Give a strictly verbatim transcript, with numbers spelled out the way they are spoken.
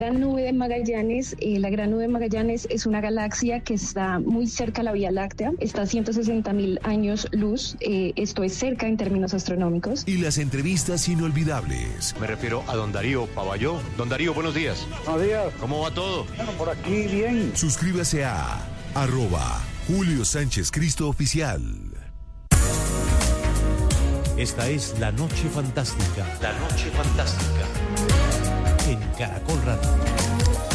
La nube de Magallanes, eh, la Gran Nube de Magallanes es una galaxia que está muy cerca a la Vía Láctea, está a ciento sesenta mil años luz, eh, esto es cerca en términos astronómicos. Y las entrevistas inolvidables. Me refiero a don Darío Pavalló. Don Darío, buenos días. Buenos días. ¿Cómo va todo? Bueno, por aquí bien. Suscríbase a arroba Julio Sánchez Cristo Oficial. Esta es La Noche Fantástica. La Noche Fantástica. En Caracol Radio.